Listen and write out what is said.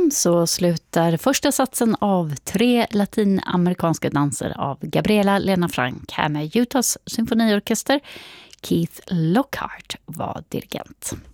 början så slutar första satsen av 3 latinamerikanska danser av Gabriela Lena Frank här med Utahs symfoniorkester. Keith Lockhart var dirigent.